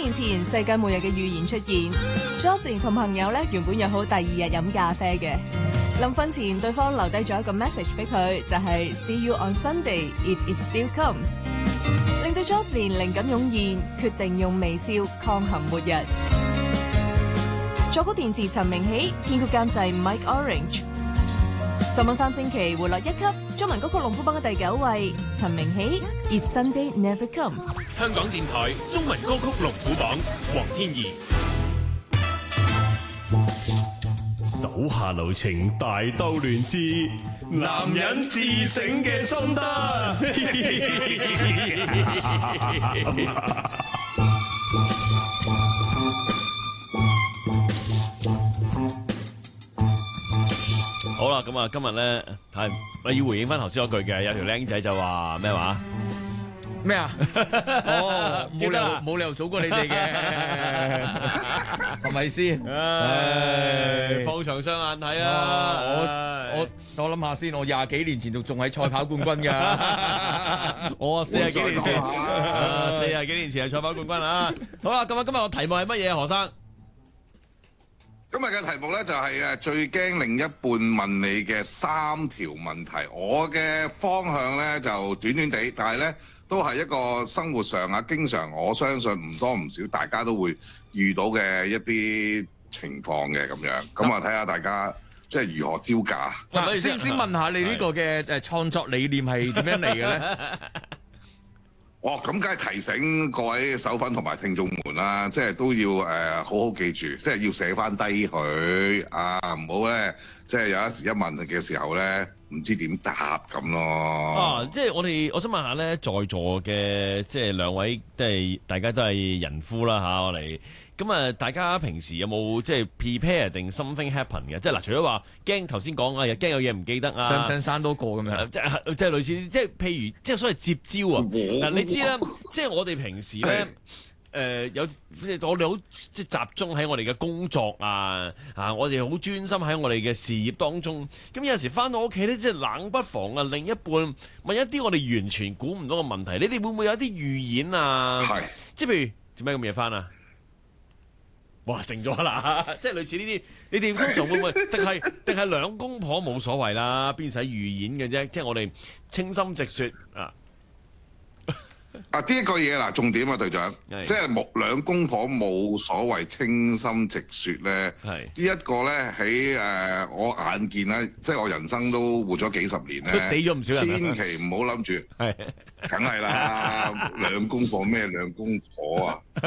年前世界末日嘅預言出現 ，Jocelyn 同朋友咧原本約好第二日飲咖啡嘅，臨瞓前對方留低咗一個 message 俾佢，就係 See you on Sunday if it still comes， 令到 Jocelyn 靈感湧現，決定用微笑抗衡末日。作曲填詞陳明喜，編曲監製 Mike Orange。上網3星期回落1級，中文歌曲龍虎榜嘅第9位，陳明喜 If Sunday Never Comes。 香港電台中文歌曲龍虎榜，黃天怡。 手下留情，大兜亂之，男人自省嘅心得。 好啦，咁啊，今日咧係我要回應翻頭先嗰句嘅，有條僆仔就話咩話？ 咩啊？哦，冇理由早過你哋嘅，係咪先？ 唉，放長雙眼睇啊！ 我諗下先，我20幾年前仲喺賽跑冠軍㗎。 我40幾年前，40幾年前係賽跑冠軍啊！好啦，咁啊，今日個題目係乜嘢？何生？ 今日嘅題目咧就係最驚另一半問你嘅3條問題。我嘅方向咧就短短地，但係咧都係一個生活上經常我相信唔多唔少大家都會遇到嘅一啲情況嘅咁樣。咁啊睇下大家即係如何招架。 先問下你呢個嘅創作理念係點樣嚟嘅咧？ 咁梗係提醒各位手粉同埋聽眾們啦，即係都要好好記住，即係要寫翻低佢啊，唔好咧，即係有一時一問嘅時候咧，唔知點答咁咯。 即係我想問下咧，在座嘅即係兩位，即係大家都係人夫啦嚇，我哋咁啊，大家平時有冇即係 prepare 定 something happen 嘅？即係嗱，除咗話驚頭先講啊，又驚有嘢唔記得啊， 想唔想生多個咁樣？ 即係類似，即係譬如即係所謂接招啊！嗱，你知啦，即係我哋平時咧。有即係我哋好即係集中喺我哋嘅工作我哋好專心喺我哋嘅事業當中。咁有時翻到屋企咧，即係冷不防另一半問一啲我哋完全估唔到嘅問題，你哋會唔會有一啲預演啊？係，即係譬如做咩咁夜翻啊？哇，靜咗啦！即係類似呢啲，你哋通常會唔會？定係兩公婆冇所謂啦，邊使預演嘅啫？即係我哋清心直説啊！ 呢一個嘢嗱，重點啊，隊長，即係兩公婆冇所謂清心直説咧。呢一個咧喺我眼見咧，即係我人生都活咗幾十年咧， 死咗唔少人。 千祈唔好諗住，梗係啦，兩公婆咩兩公婆啊！